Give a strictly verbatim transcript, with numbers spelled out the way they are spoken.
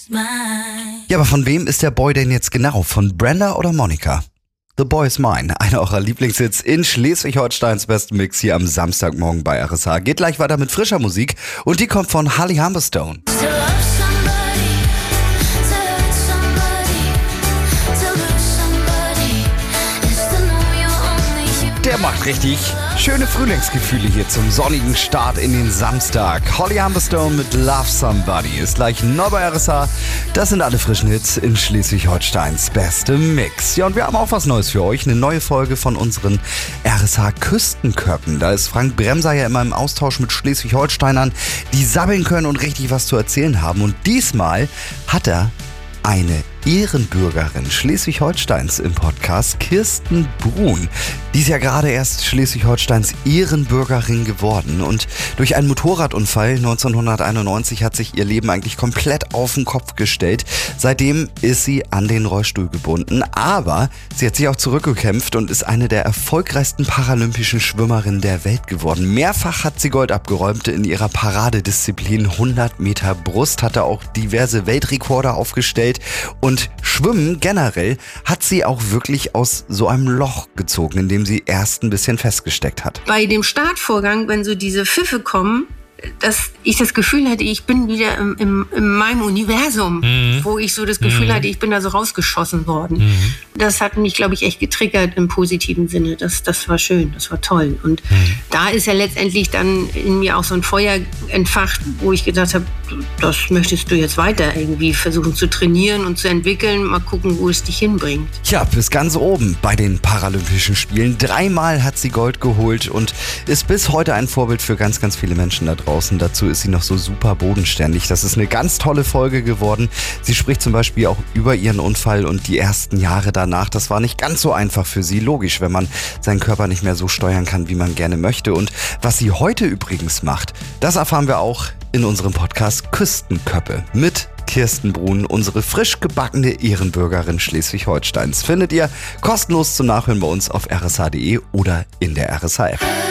Ja, aber von wem ist der Boy denn jetzt genau? Von Brenda oder Monika? The Boy is Mine, einer eurer Lieblingshits in Schleswig-Holsteins besten Mix hier am Samstagmorgen bei R S H. Geht gleich weiter mit frischer Musik und die kommt von Holly Humberstone. Der macht richtig schöne Frühlingsgefühle hier zum sonnigen Start in den Samstag. Holly Humberstone mit Love Somebody ist gleich neu bei R S H. Das sind alle frischen Hits in Schleswig-Holsteins bestem Mix. Ja, und wir haben auch was Neues für euch. Eine neue Folge von unseren R S H-Küstenköppen. Da ist Frank Bremser ja immer im Austausch mit Schleswig-Holsteinern, die sabbeln können und richtig was zu erzählen haben. Und diesmal hat er eine Ehrenbürgerin Schleswig-Holsteins im Podcast, Kirsten Bruhn. Die ist ja gerade erst Schleswig-Holsteins Ehrenbürgerin geworden und durch einen Motorradunfall neunzehnhunderteinundneunzig hat sich ihr Leben eigentlich komplett auf den Kopf gestellt. Seitdem ist sie an den Rollstuhl gebunden, aber sie hat sich auch zurückgekämpft und ist eine der erfolgreichsten paralympischen Schwimmerinnen der Welt geworden. Mehrfach hat sie Gold abgeräumt in ihrer Paradedisziplin hundert Meter Brust, hatte auch diverse Weltrekorde aufgestellt und Und Schwimmen generell hat sie auch wirklich aus so einem Loch gezogen, in dem sie erst ein bisschen festgesteckt hat. Bei dem Startvorgang, wenn so diese Pfiffe kommen, dass ich das Gefühl hatte, ich bin wieder im, im, in meinem Universum, mhm. wo ich so das Gefühl mhm. hatte, ich bin da so rausgeschossen worden. Mhm. Das hat mich, glaube ich, echt getriggert im positiven Sinne. Das, das war schön, das war toll. Und mhm. da ist ja letztendlich dann in mir auch so ein Feuer entfacht, wo ich gedacht habe, das möchtest du jetzt weiter irgendwie versuchen zu trainieren und zu entwickeln. Mal gucken, wo es dich hinbringt. Ja, bis ganz oben bei den Paralympischen Spielen. Dreimal hat sie Gold geholt und ist bis heute ein Vorbild für ganz, ganz viele Menschen da draußen. Dazu ist sie noch so super bodenständig. Das ist eine ganz tolle Folge geworden. Sie spricht zum Beispiel auch über ihren Unfall und die ersten Jahre danach. Das war nicht ganz so einfach für sie. Logisch, wenn man seinen Körper nicht mehr so steuern kann, wie man gerne möchte. Und was sie heute übrigens macht, das erfahren wir auch in unserem Podcast Küstenköppe mit Kirsten Bruhn, unsere frisch gebackene Ehrenbürgerin Schleswig-Holsteins. Findet ihr kostenlos zum Nachhören bei uns auf r s h punkt d e oder in der R S H App.